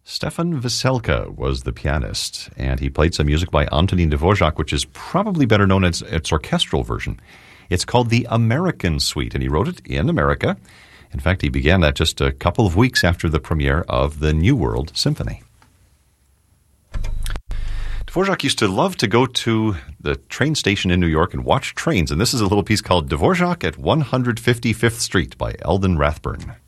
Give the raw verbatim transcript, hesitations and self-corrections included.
Stefan Veselka was the pianist, and he played some music by Antonin Dvorak, which is probably better known as its orchestral version. It's called the American Suite, and he wrote it in America. In fact, he began that just a couple of weeks after the premiere of the New World Symphony. Dvorak used to love to go to the train station in New York and watch trains, and this is a little piece called Dvorak at one hundred fifty-fifth Street by Eldon Rathburn.